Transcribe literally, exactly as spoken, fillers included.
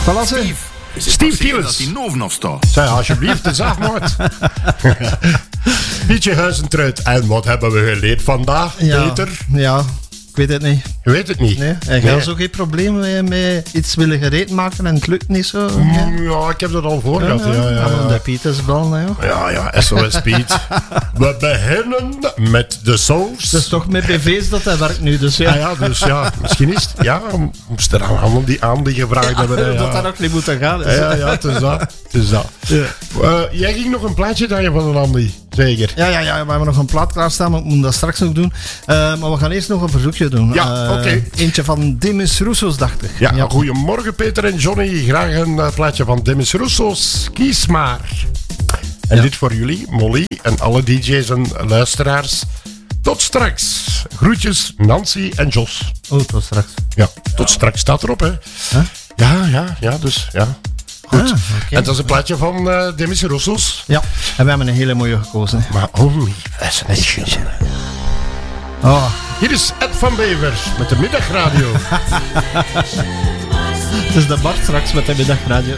Voilà, Steve. Steve Fields. Dat hij nog staat. Zeg, alsjeblieft, de zaagmoord. Pietje Huizentruid. En wat hebben we geleerd vandaag, Ja, Peter? ja, ik weet het niet. Je weet het niet. Nee, en jij had zo geen probleem met, met iets willen gereed maken en het lukt niet zo. Ja, Ja, ik heb dat al voor gehad. ja, Ja, ja, ja. ja. De Pieters bellen, ja. Ja, ja, S O S Piet. We beginnen met de saus. Het is toch met B V's dat dat werkt nu, dus ja. Ja, ja, dus ja, misschien is het... Ja, moest er aan die, aan die gevraagd hebben. hè, Dat Ja. dat ook niet moet gaan. Dus. Ja, ja, het is dat. Het is dat. Ja. Uh, jij ging nog een plaatje draaien van een Andy, zeker? Ja, ja, ja, we hebben nog een plaat klaarstaan, maar ik moet dat straks nog doen. Uh, maar we gaan eerst nog een verzoekje doen. Ja, uh, oké. Eentje van Demis Roussos, dacht ik. Ja, goedemorgen Peter en Johnny. Graag een uh, plaatje van Demis Roussos. Kies maar. En Ja. dit voor jullie, Molly en alle D J's en luisteraars. Tot straks. Groetjes, Nancy en Jos. Oh, tot straks. Ja, tot straks staat erop, hè. Huh? Ja, ja, ja, dus ja. Goed. Ah, okay. En dat is een plaatje van uh, Demis Roussos. Ja, en we hebben een hele mooie gekozen. Maar only fascination. Oh. Hier is Ed van Bevers met de middagradio. Het is de Bart straks met de middagradio.